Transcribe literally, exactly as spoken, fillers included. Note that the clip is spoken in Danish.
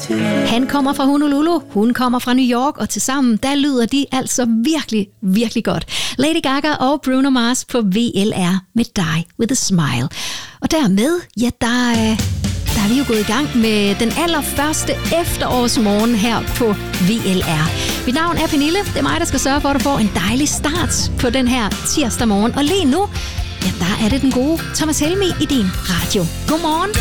Han kommer fra Honolulu, hun kommer fra New York, og tilsammen, der lyder de altså virkelig, virkelig godt. Lady Gaga og Bruno Mars på V L R med Die With A Smile. Og dermed, ja, der, der er vi jo gået i gang med den allerførste efterårsmorgen her på V L R. Mit navn er Pernille, det er mig, der skal sørge for, at du får en dejlig start på den her tirsdag morgen. Og lige nu, ja, der er det den gode Thomas Helmig i din radio. Godmorgen.